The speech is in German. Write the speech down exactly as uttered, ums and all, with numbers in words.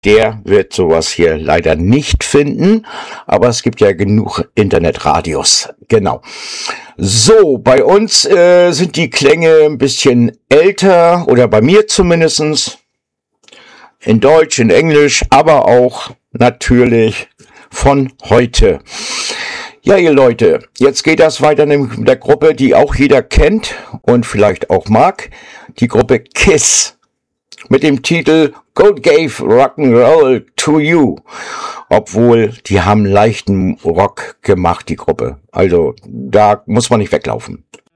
der wird sowas hier leider nicht finden, aber es gibt ja genug Internetradios. Genau. So, bei uns äh, sind die Klänge ein bisschen älter, oder bei mir zumindestens. In Deutsch, in Englisch, aber auch natürlich von heute. Ja, ihr Leute, jetzt geht das weiter mit der Gruppe, die auch jeder kennt und vielleicht auch mag. Die Gruppe KISS mit dem Titel God Gave Rock'n'Roll to You. Obwohl, die haben leichten Rock gemacht, die Gruppe. Also, da muss man nicht weglaufen.